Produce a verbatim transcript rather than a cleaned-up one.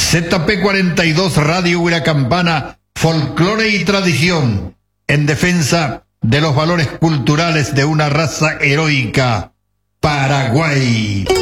Z P cuarenta y dos Radio Huiracampana, folclore y tradición, en defensa de los valores culturales de una raza heroica, Paraguay.